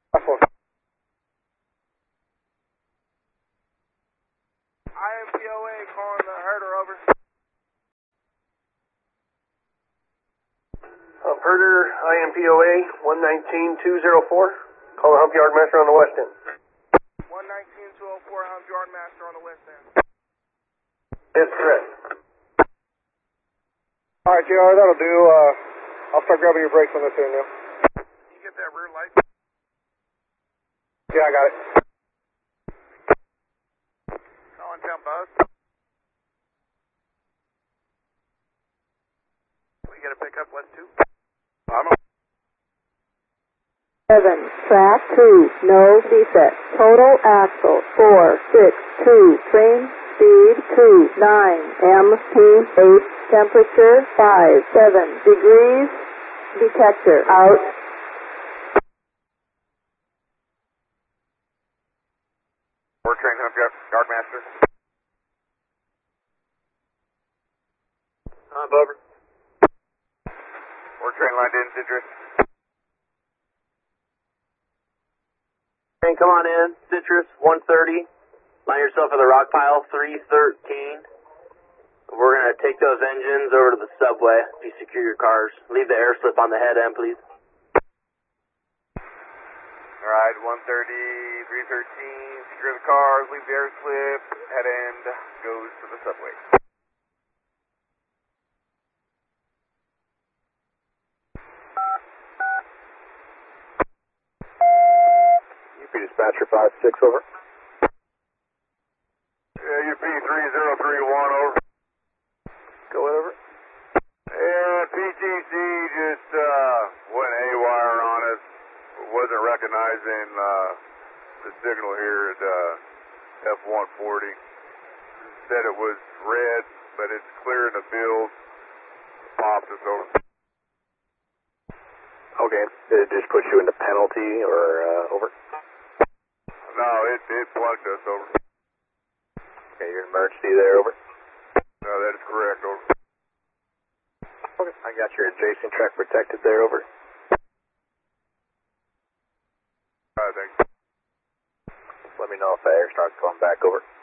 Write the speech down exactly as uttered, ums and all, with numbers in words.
I M P O A calling the herder, over. Um, herder, I M P O A, one nineteen two oh four. Call the hump yard master on the west end. one nineteen two oh four, hump yard master on the west end. That's correct. Alright, J R, that'll do. Uh, I'll start grabbing your brakes on this end now. Can you get that rear light? Yeah, I got it. Calling temp bus. We get a pickup west two. I'm on. Seven, track two, no defect. Total axle, four, six, two, train speed, two, nine, M P eight, temperature, five, seven degrees, detector, out. We're train hump yard, yard master. Hump over. We're train line in, Citrus. Train, come on in. Citrus, one thirty. Line yourself in the rock pile, three thirteen. We're going to take those engines over to the subway. You secure your cars. Leave the air slip on the head end, please. Alright, one thirty, three thirteen. Secure the cars, leave the air slip. Head end goes to the subway. U P dispatcher five six, over. Yeah, U P three zero three one, over. Go over. And P T C just uh, went haywire on us. Wasn't recognizing uh, the signal here at uh, F one forty. Said it was red, but it's clear in the field. Popped us over. Okay. Did it just put you into penalty or uh, over? No, it, it plugged us over. Okay, you're in emergency there, over. No, that is correct, over. Okay. I got your adjacent track protected there, over. Alright, thanks. Let me know if the air starts going back, over.